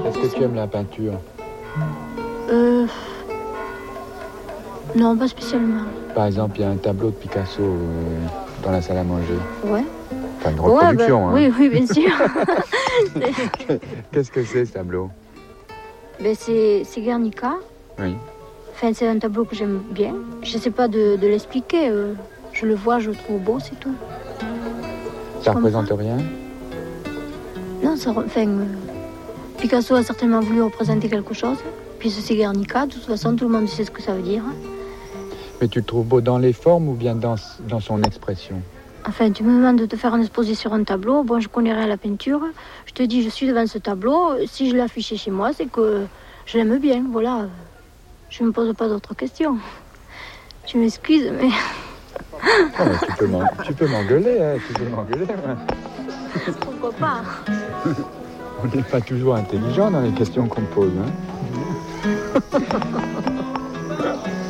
Est-ce que tu aimes la peinture? Non, pas spécialement. Par exemple, il y a un tableau de Picasso dans la salle à manger. Ouais. Enfin, une reproduction. Ouais, hein. Oui, bien sûr. Qu'est-ce que c'est ce tableau? C'est Guernica. Oui. Enfin, c'est un tableau que j'aime bien. Je ne sais pas de l'expliquer. Je le vois, je le trouve beau, c'est tout. Ça représente rien? Non, Picasso a certainement voulu représenter quelque chose. Puis c'est Guernica, de toute façon, tout le monde sait ce que ça veut dire. Mais tu le trouves beau dans les formes ou bien dans son expression? Enfin, tu me demandes de te faire une exposition sur un tableau. Bon, je connais rien à la peinture. Je te dis, je suis devant ce tableau. Si je l'ai affiché chez moi, c'est que je l'aime bien. Voilà. Je ne me pose pas d'autres questions. Tu m'excuses, mais... Oh, tu peux m'engueuler, hein, tu peux m'engueuler. Ouais. Pourquoi pas? On n'est pas toujours intelligent dans les questions qu'on pose. Hein.